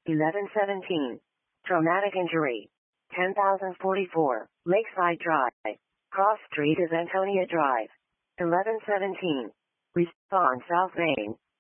1117. Traumatic injury. 10,044. Lakeside Drive. Cross Street is Antonia Drive. 1117. Respawn South Main.